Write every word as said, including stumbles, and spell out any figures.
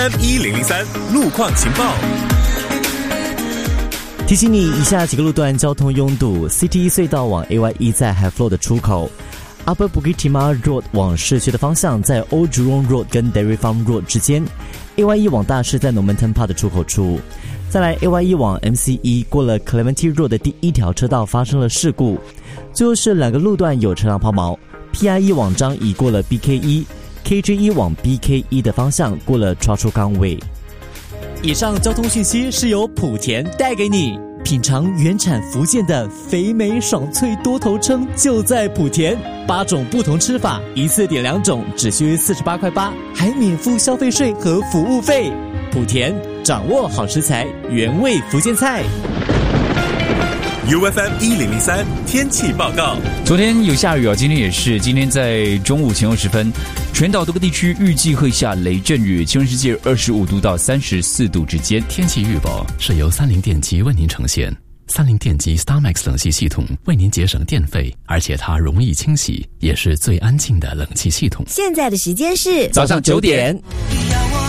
M 一零零三路况情报。 提醒你，以下几个路段交通拥堵 ：C T 隧道往 A Y 一在 High Flow 的出口 ，Upper Bukit Timah Road 往市区的方向在 Old Jurong Road 跟 Dairy Farm Road 之间 ；A Y 一往大市在 Normanton Park 的出口处。再来 A Y 一往 M C 一过了 Clementi Road 的第一条车道发生了事故。最后是两个路段有车辆抛锚 ，P I 一往张仪过了 B K 一。K J 一往 B K 一的方向过了 Choa Chu Kang Way。以上交通讯息是由莆田带给你。品尝原产福建的肥美爽脆多头称就在莆田，八种不同吃法，一次点两种，只需四十八块八，还免付消费税和服务费。莆田掌握好食材，原味福建菜。 U F M 一零零三天气报告。 昨天有下雨哦，今天也是。今天在中午前后时分，全岛多个地区预计会下雷阵雨，气温是介二十五度到三十四度之间。 天气预报是由三菱电机为您呈现。三菱电机 StarMax 冷气系统为您节省电费，而且它容易清洗，也是最安静的冷气系统。 现在的时间是早上九点。